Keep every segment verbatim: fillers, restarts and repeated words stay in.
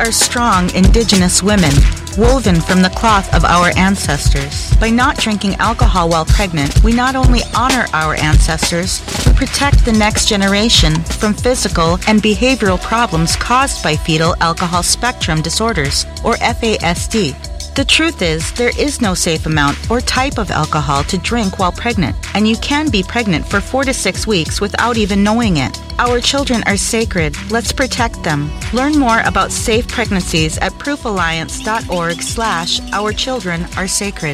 are strong, indigenous women, woven from the cloth of our ancestors. By not drinking alcohol while pregnant, we not only honor our ancestors, we protect the next generation from physical and behavioral problems caused by fetal alcohol spectrum disorders, or F A S D. The truth is, there is no safe amount or type of alcohol to drink while pregnant, and you can be pregnant for four to six weeks without even knowing it. Our children are sacred. Let's protect them. Learn more about safe pregnancies at proofalliance.org slash our children are sacred.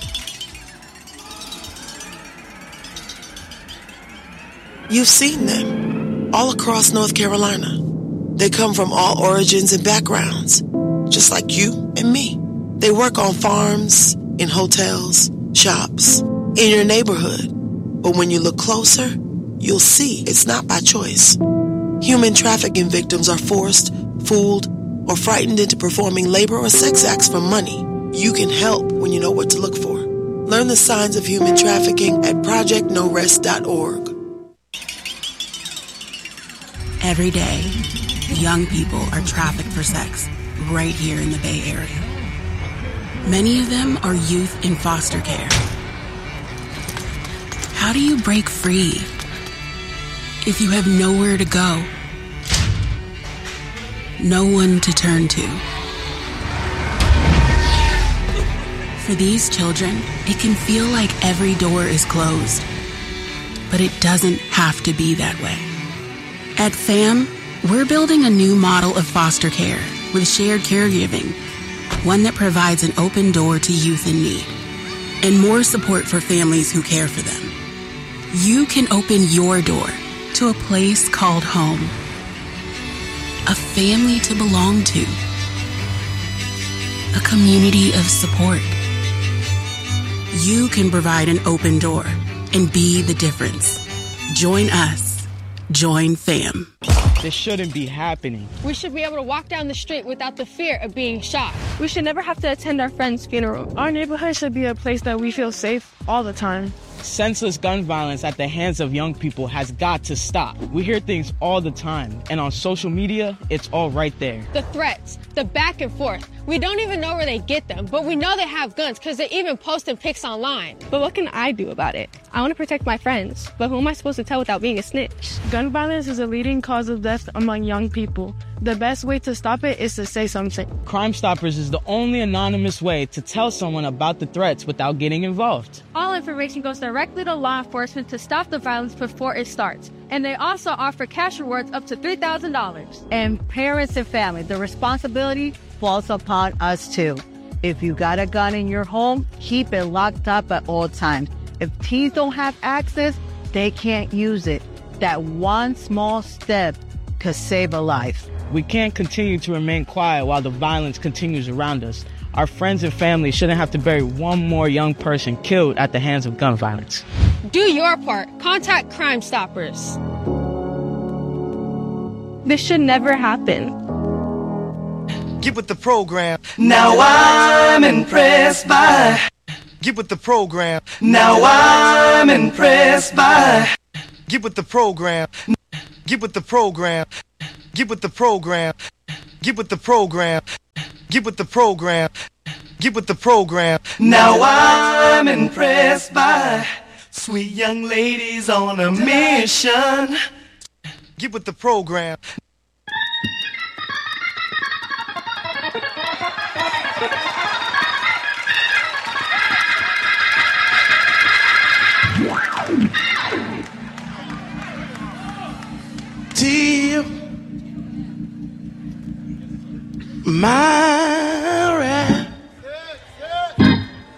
You've seen them all across North Carolina. They come from all origins and backgrounds, just like you and me. They work on farms, in hotels, shops, in your neighborhood. But when you look closer, you'll see it's not by choice. Human trafficking victims are forced, fooled, or frightened into performing labor or sex acts for money. You can help when you know what to look for. Learn the signs of human trafficking at project no rest dot org. Every day, young people are trafficked for sex right here in the Bay Area. Many of them are youth in foster care. How do you break free if you have nowhere to go? No one to turn to. For these children, it can feel like every door is closed, but it doesn't have to be that way. At FAM, we're building a new model of foster care with shared caregiving, one that provides an open door to youth in need and more support for families who care for them. You can open your door to a place called home, a family to belong to, a community of support. You can provide an open door and be the difference. Join us. Join FAM. This shouldn't be happening. We should be able to walk down the street without the fear of being shot. We should never have to attend our friend's funeral. Our neighborhood should be a place that we feel safe all the time. Senseless gun violence at the hands of young people has got to stop. We hear things all the time, and on social media, it's all right there. The threats, the back and forth. We don't even know where they get them, but we know they have guns because they're even posting pics online. But what can I do about it? I want to protect my friends, but who am I supposed to tell without being a snitch? Gun violence is a leading cause of death among young people. The best way to stop it is to say something. Crime Stoppers is the only anonymous way to tell someone about the threats without getting involved. All information goes directly to law enforcement to stop the violence before it starts. And they also offer cash rewards up to three thousand dollars. And parents and family, the responsibility falls upon us too. If you got a gun in your home, keep it locked up at all times. If teens don't have access, they can't use it. That one small step could save a life. We can't continue to remain quiet while the violence continues around us. Our friends and family shouldn't have to bury one more young person killed at the hands of gun violence. Do your part. Contact Crime Stoppers. This should never happen. Get with the program. Now I'm impressed by. Get with the program. Now I'm impressed by. Get with the program. Get with the program. Get with the program. Get with the program. Get with the program. Get with the program. Now I'm impressed by sweet young ladies on a mission. Get with the program. Till my